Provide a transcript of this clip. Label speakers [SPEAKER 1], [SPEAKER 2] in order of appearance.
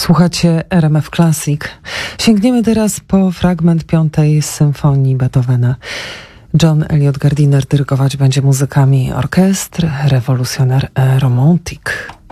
[SPEAKER 1] Słuchacie RMF Classic. Sięgniemy teraz po fragment 5. symfonii Beethovena. John Eliot Gardiner dyrygować będzie muzykami orkiestry Revolutionnaire et Romantique.